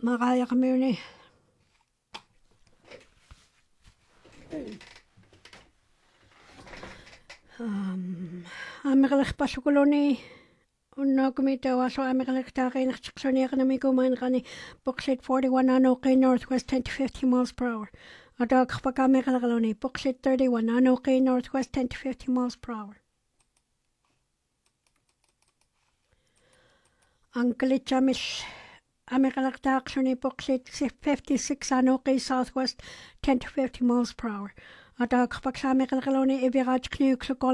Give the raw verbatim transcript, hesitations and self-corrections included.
Mariah Muni. Um, Amerikalik pasukuloni. Unnagumita was Amerikalik Tarin Soniakanamiguman Booklet forty-one Anoke Northwest ten to fifty miles per hour. A dog Pakamekaloni, Booklet thirty-one Anoke Northwest ten to fifty miles per hour. Ankalitamis Amerikalik Taxoni Booklet fifty-six Anoke Southwest ten to fifty miles per hour. A dog Pakamekaloni Eviraj Knuks